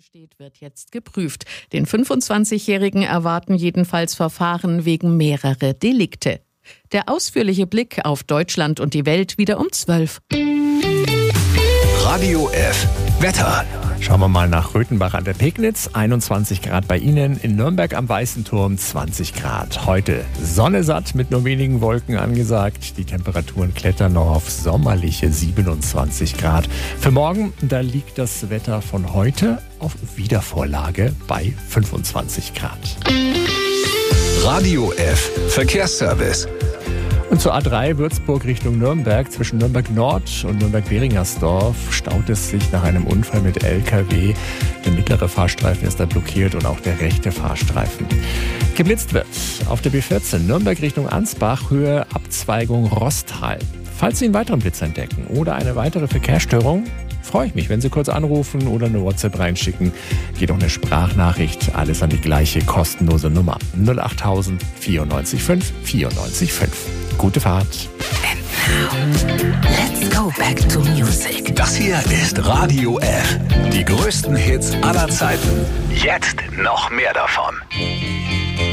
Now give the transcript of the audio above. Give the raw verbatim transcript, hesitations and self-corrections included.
steht, wird jetzt geprüft. Den fünfundzwanzigjährigen erwarten jedenfalls Verfahren wegen mehrerer Delikte. Der ausführliche Blick auf Deutschland und die Welt wieder um zwölf. Radio F. Wetter. Schauen wir mal nach Röthenbach an der Pegnitz. einundzwanzig Grad bei Ihnen. In Nürnberg am Weißen Turm zwanzig Grad. Heute Sonne satt mit nur wenigen Wolken angesagt. Die Temperaturen klettern noch auf sommerliche siebenundzwanzig Grad. Für morgen, da liegt das Wetter von heute auf Wiedervorlage bei fünfundzwanzig Grad. Radio F. Verkehrsservice. Und zur A drei Würzburg Richtung Nürnberg. Zwischen Nürnberg Nord und Nürnberg-Behringersdorf staut es sich nach einem Unfall mit L K W. Der mittlere Fahrstreifen ist da blockiert und auch der rechte Fahrstreifen. Geblitzt wird auf der B vierzehn Nürnberg Richtung Ansbach, Höhe Abzweigung Rostal. Falls Sie einen weiteren Blitz entdecken oder eine weitere Verkehrsstörung, freue ich mich, wenn Sie kurz anrufen oder eine WhatsApp reinschicken. Geht auch eine Sprachnachricht, alles an die gleiche kostenlose Nummer. null acht tausend vierundneunzig fünf vierundneunzig fünf. Gute Fahrt. And now, let's go back to music. Das hier ist Radio F. Die größten Hits aller Zeiten. Jetzt noch mehr davon.